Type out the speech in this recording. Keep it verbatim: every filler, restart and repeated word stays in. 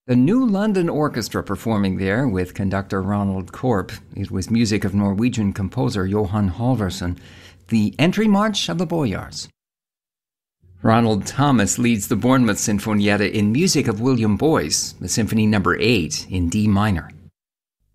The New London Orchestra performing there with conductor Ronald Korp. It was music of Norwegian composer Johan Halvorsen, the Entry March of the Boyars. Ronald Thomas leads the Bournemouth Sinfonietta in music of William Boyce, the Symphony Number eight in D minor.